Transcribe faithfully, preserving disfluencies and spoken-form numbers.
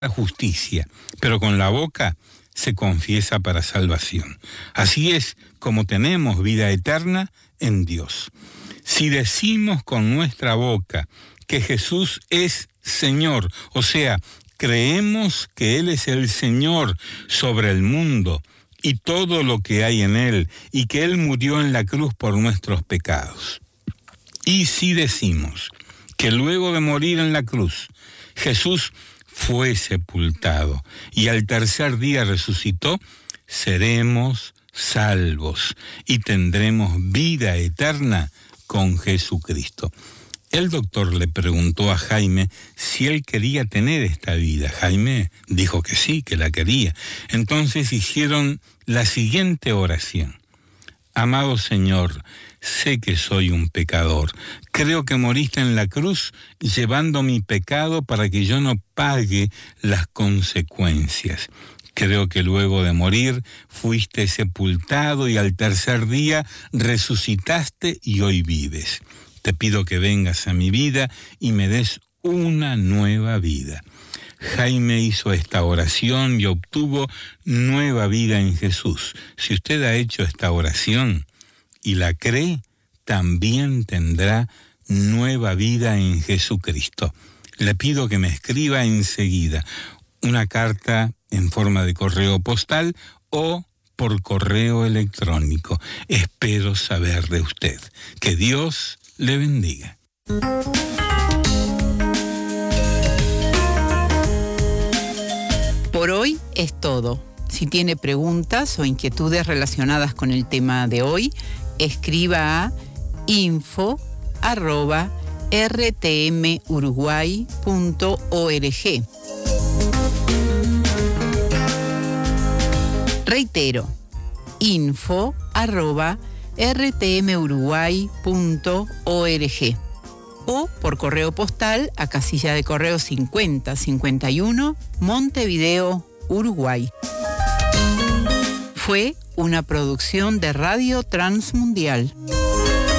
justicia, pero con la boca se confiesa para salvación. Así es como tenemos vida eterna en Dios. Si decimos con nuestra boca que Jesús es Señor, o sea, creemos que Él es el Señor sobre el mundo y todo lo que hay en Él, y que Él murió en la cruz por nuestros pecados. Y si decimos que luego de morir en la cruz, Jesús fue sepultado y al tercer día resucitó, seremos salvos y tendremos vida eterna con Jesucristo. El doctor le preguntó a Jaime si él quería tener esta vida. Jaime dijo que sí, que la quería. Entonces hicieron la siguiente oración. Amado Señor, sé que soy un pecador. Creo que moriste en la cruz llevando mi pecado para que yo no pague las consecuencias. Creo que luego de morir fuiste sepultado y al tercer día resucitaste y hoy vives. Te pido que vengas a mi vida y me des una nueva vida. Jaime hizo esta oración y obtuvo nueva vida en Jesús. Si usted ha hecho esta oración y la cree, también tendrá nueva vida en Jesucristo. Le pido que me escriba enseguida una carta en forma de correo postal o por correo electrónico. Espero saber de usted. Que Dios le bendiga. Por hoy es todo. Si tiene preguntas o inquietudes relacionadas con el tema de hoy, escriba a info arroba r t m uruguay punto org. Reitero, info arroba r t m uruguay punto org o por correo postal a casilla de correo cincuenta cincuenta y uno, Montevideo, Uruguay. Fue una producción de Radio Transmundial.